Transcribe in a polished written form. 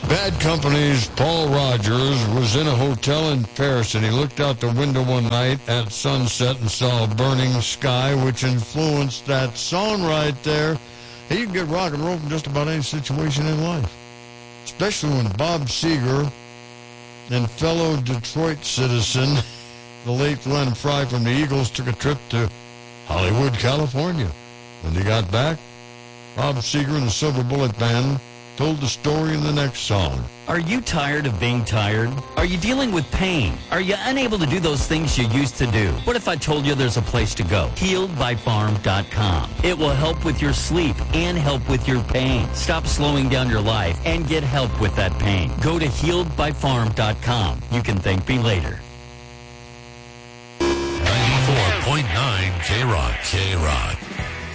Bad Company's Paul Rogers was in a hotel in Paris, and he looked out the window one night at sunset and saw a burning sky, which influenced that song right there. He can get rock and roll from just about any situation in life, especially when Bob Seger and fellow Detroit citizen, the late Glenn Frey from the Eagles, took a trip to Hollywood, California. When they got back, Bob Seger and the Silver Bullet Band told the story in the next song. Are you tired of being tired? Are you dealing with pain? Are you unable to do those things you used to do? What if I told you there's a place to go? HealedByFarm.com. It will help with your sleep and help with your pain. Stop slowing down your life and get help with that pain. Go to HealedByFarm.com. You can thank me later. 94.9 K-Rock.